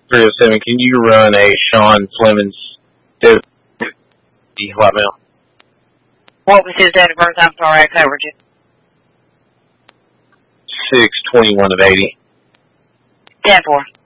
307, can you run a Sean Fleming's hotmail? What was his date of birth? I'm sorry, I covered you. 6/21/80. 10-4.